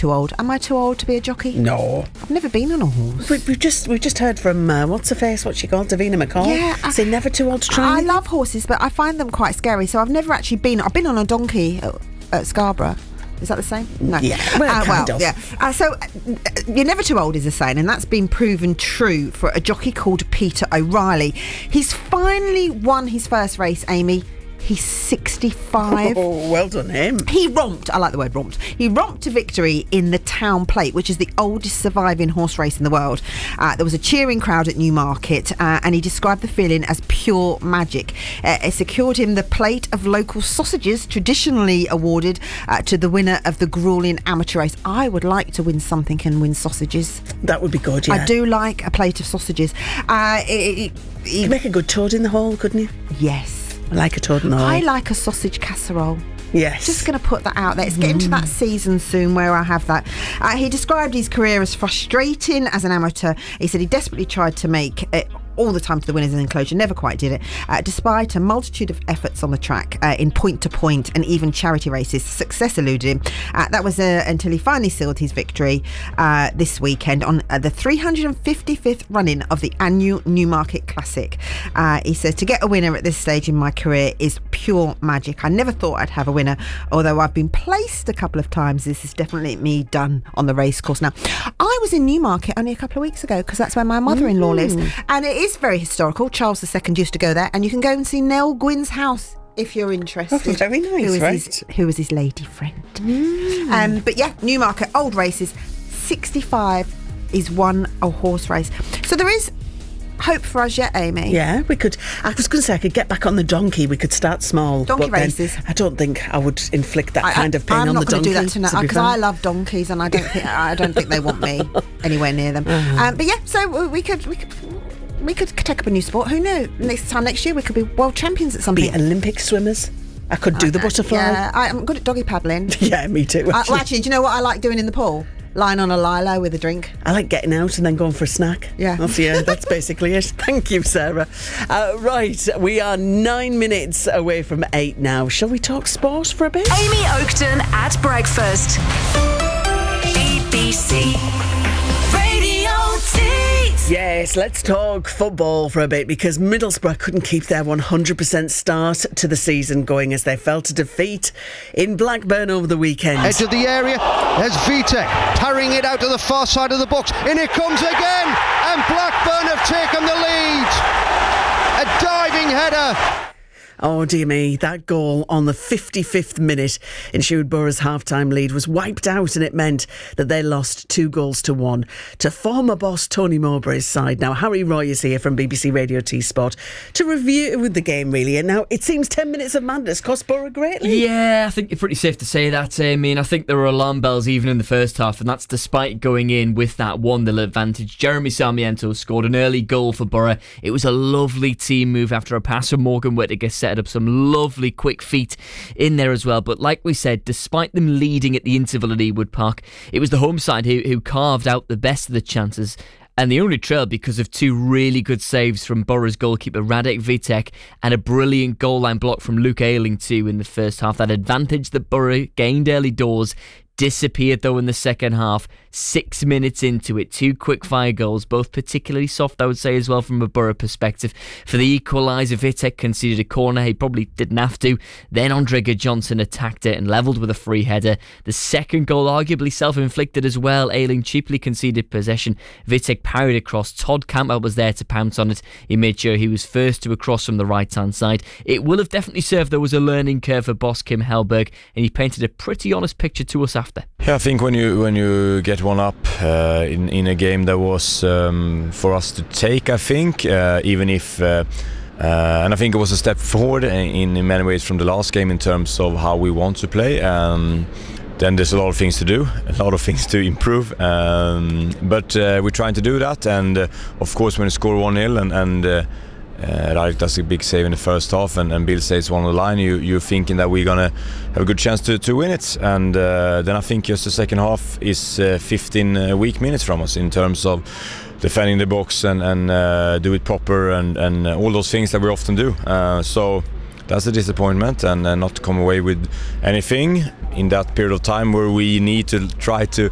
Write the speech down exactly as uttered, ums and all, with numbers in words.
too old. Am I too old to be a jockey? No. I've never been on a horse. We, we've just we've just heard from, uh, what's her face, what's she called, Davina McCall? Yeah. I, Say never too old to try I anything. love horses, but I find them quite scary, so I've never actually been... I've been on a donkey at, at Scarborough. Is that the same? No. Yeah, well, uh, kind well of. yeah. Uh, so, uh, you're never too old is a saying, and that's been proven true for a jockey called Peter O'Reilly. He's finally won his first race, Amy. He's sixty-five. Oh, well done him. He romped, I like the word romped, he romped to victory in the Town Plate, which is the oldest surviving horse race in the world. Uh, there was a cheering crowd at Newmarket, uh, and he described the feeling as pure magic. Uh, it secured him the plate of local sausages, traditionally awarded uh, to the winner of the grueling amateur race. I would like to win something and win sausages. That would be good, yeah. I do like a plate of sausages. Uh, it, it, You could make a good toad in the hole, couldn't you? yes. I like a toad in the hole. I like a sausage casserole. Yes. Just going to put that out there. It's getting to that season soon where I have that. Uh, he described his career as frustrating as an amateur. He said he desperately tried to make it all the time to the winners and enclosure, never quite did it. Uh, despite a multitude of efforts on the track, uh, in point-to-point and even charity races, success eluded him. Uh, that was uh, until he finally sealed his victory uh, this weekend on uh, the three hundred fifty-fifth running of the annual Newmarket Classic. Uh, he says, to get a winner at this stage in my career is pure magic. I never thought I'd have a winner, although I've been placed a couple of times. This is definitely me done on the racecourse. Now, I was in Newmarket only a couple of weeks ago because that's where my mother-in-law lives, and it is very historical. Charles the Second used to go there, and you can go and see Nell Gwyn's house if you're interested. Oh, very nice, who is right. his, who was his lady friend. Mm. Um, but yeah, Newmarket, old races. sixty-five is won a horse race. So there is hope for us yet, Amy. Yeah, we could. I was going to say I could get back on the donkey. We could start small. Donkey but then races. I don't think I would inflict that I, kind of pain I'm on not the going donkey. to do that tonight to be because fair. I love donkeys, and I don't think I don't think they want me anywhere near them. Uh-huh. Um, but yeah, so we could we could we could take up a new sport. Who knows? Next time next year we could be world champions at something. Be Olympic swimmers. I could do the butterfly. Yeah, I, I'm good at doggy paddling. Yeah, me too. Uh, Actually. well, actually, do you know what I like doing in the pool? Lying on a lilo with a drink. I like getting out and then going for a snack. Yeah. That's, yeah, that's basically it. Thank you, Sarah. Uh, right, we are nine minutes away from eight now. Shall we talk sport for a bit? Amy Oakton at breakfast. B B C Radio Tees. Yes, let's talk football for a bit because Middlesbrough couldn't keep their one hundred percent start to the season going as they fell to defeat in Blackburn over the weekend. Edge of the area, there's Vitek carrying it out to the far side of the box. In it comes again, and Blackburn have taken the lead. A diving header. Oh dear me, that goal on the fifty-fifth minute in Sherwood Borough's half-time lead was wiped out, and it meant that they lost two goals to one to former boss Tony Mowbray's side. Now, Harry Roy is here from B B C Radio T Sport to review the game, really. And now it seems ten minutes of madness cost Borough greatly. Yeah, I think you're pretty safe to say that, Amy. And I think there were alarm bells even in the first half, and that's despite going in with that one nil advantage. Jeremy Sarmiento scored an early goal for Borough. It was a lovely team move after a pass from Morgan Whittaker set up some lovely quick feet in there as well. But like we said, despite them leading at the interval at Ewood Park, it was the home side who, who carved out the best of the chances, and they only trailed because of two really good saves from Borough's goalkeeper Radek Vitek and a brilliant goal line block from Luke Ayling too in the first half. That advantage that Borough gained early doors disappeared though in the second half. Six minutes into it, two quick fire goals, both particularly soft I would say as well from a Borough perspective. For the equaliser, Vitek conceded a corner he probably didn't have to. Then Ondrega Johnson attacked it and levelled with a free header. The second goal arguably self-inflicted as well. Ayling cheaply conceded possession. Vitek parried across. Todd Campbell was there to pounce on it. He made sure he was first to cross from the right hand side. It will have definitely served though as a learning curve for boss Kim Hellberg, and he painted a pretty honest picture to us after. Yeah, I think when you when you get one up uh, in in a game that was um, for us to take, I think uh, even if uh, uh, and I think it was a step forward in, in many ways from the last game in terms of how we want to play. Um, then there's a lot of things to do, a lot of things to improve, um, but uh, we're trying to do that. And uh, of course, when you score one nil and and uh, Uh, Radek does a big save in the first half, and, and Bill saves one on the line. You, you're thinking that we're gonna have a good chance to, to win it, and uh, then I think just the second half is uh, fifteen uh, weak minutes from us in terms of defending the box and, and uh, do it proper and, and uh, all those things that we often do. Uh, so that's a disappointment, and uh, not to come away with anything in that period of time where we need to try to